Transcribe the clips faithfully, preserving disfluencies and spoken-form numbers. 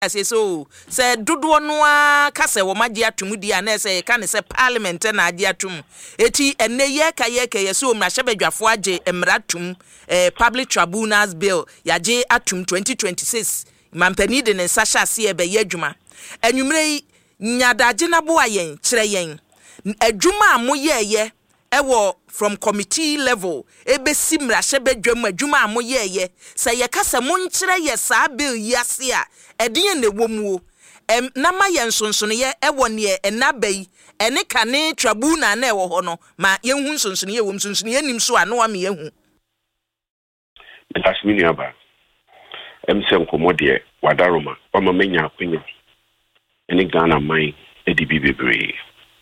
say so say dodo no a ka se wo magye atum dia na say ka ne say parliament na agye atum eti enne ye ka ye ka ye so mrahye badwafo agye emratum eh public tribunals bill yagye atum twenty twenty-six mampani de ne sasha se e be ye adwuma anwumre nyadagye na bo ayen kire yen adwuma amoye ye ewo from committee level ebe simrahye badwam adwuma amoye ye say ye ka se monkire ye sa bill yase a edin ne womuo em na ma ye nsonsono ye ewo ne enabai ene kane tribunal na ewo ho no ma ye hu nsonsono ye wo nsonsono ye nim so ano wa me ye hu Metasmini aba em se nkomode wadaroma o ma menya akwenya ene Ghana man edi bibebre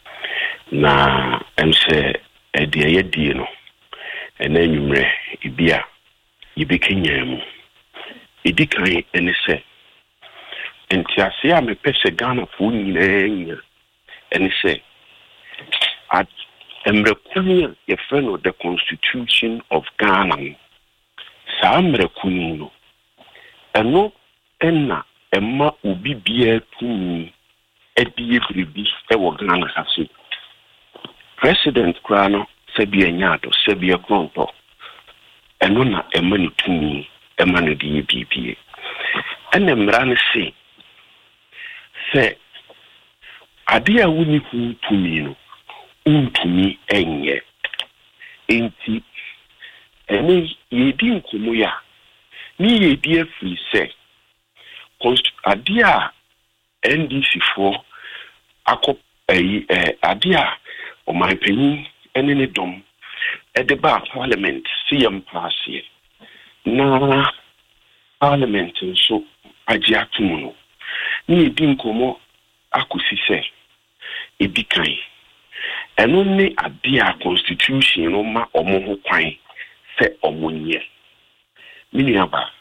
na em se edi ye die no ene nwumre ibia yibekenya mu edi kan ene se enti ase a me pese Ghana fo nyina ene se at emrekunu ye friend of the Constitution of Ghana sa emrekunu no eno enna emma obi bia tumi edie bribi e wo Ghana hase president krano se bia nyaado se bia kronto eno na emma ni tumi emma no die bibie ene mra ne se se ade a woni hu tumi no untumi enye enti ene yedi nkomo ya ni yedi afri se ade a N D C fo akop eh ade a o my penny ene ne dom e de ba parliament C M pass na parliament so agi atum no ni yedi nkomo akusi se edikan eno ne ade a constitution no ma omo ho kwan se omo nye mini aba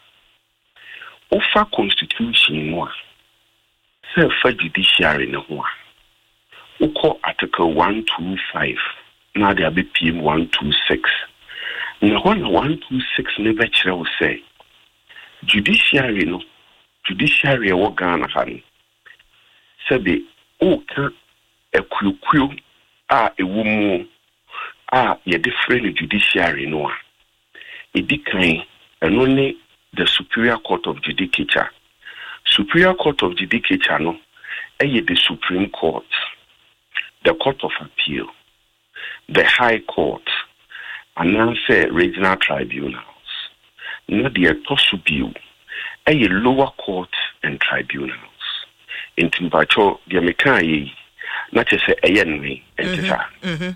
ofa constitution no a se fa judiciary no ho a uko article one twenty-five na de abe P M one twenty-six na ho na one twenty-six ne be kire wo se judiciary no judiciary e wo Ghana ha no se be o ka ekukuo a ewu mu a ye different judiciary no a edikan eno ne the Superior Court of Judicature Superior Court of Judicature no eye the Supreme Court, the Court of Appeal, the High Court, and then say regional tribunals. Not the Tosubiu, eye lower court and tribunals. In Timbacho, the American not just say ayenwe entita.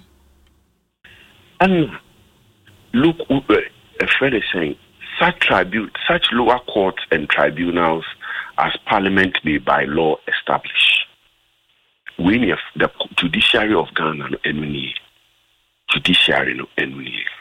And look, a friend is saying such tribute, such lower courts and tribunals as Parliament may by law establish. We need the judiciary of Ghana and we need judiciary and we need.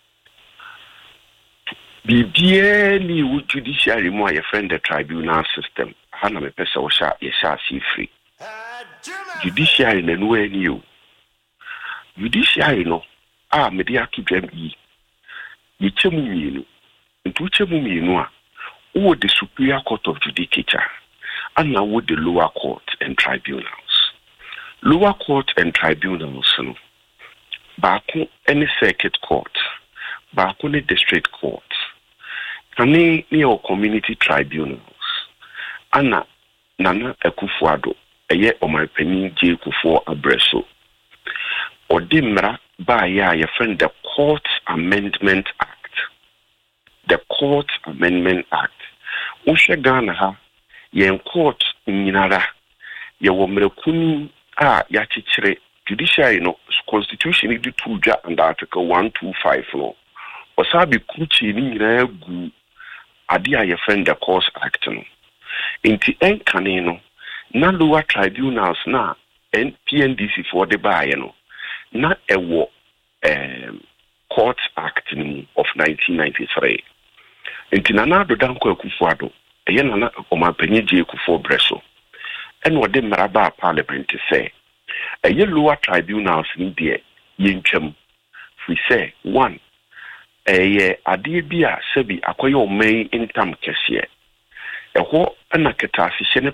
Be barely with judiciary more your friend the tribunal system. Hana me pesa washa yesha si free. Judiciary na no any you. Judiciary no ah media to them yi. Yichemu mienu. Ntu chemu mienu a wo the Superior Court of Judicature and now with the lower court and tribunals. Lower court and tribunals no baako any circuit court, baako ne district court, kane ne o community tribunals. Ana Nana Akufo-Addo eye Omanpanin J. Kufuor Abreso odi mra ba ya ye friend the Court Amendment Act. The Court Amendment Act. Ushe Ghana ha yen court nyinara ye wo mrekuni a ya chichire judiciary no constitution di tuja under article one twenty-five no. Osabi kuchi ni nyina gu ade a ye friend the Court Act no. Inti enkane no na lower tribunals na N P N D C for the baye no na ewo um, Court Act of nineteen ninety-three. Inti Nana Addo Dankwa Akufo-Addo eye Nana Omanpanin J. Kufuor Abreso eno de mraba parliament say eye lower tribunals ni de yentwam fi say one eye ade bi a sebi akoye oman intam kese eho ana ketase